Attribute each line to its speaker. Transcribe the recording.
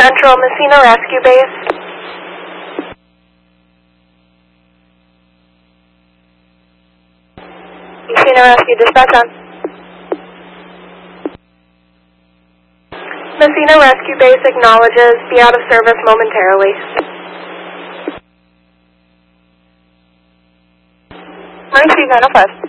Speaker 1: Central Messina Rescue Base. Messina Rescue, dispatch on. Messina Rescue Base acknowledges, be out of service momentarily. Mercy 905.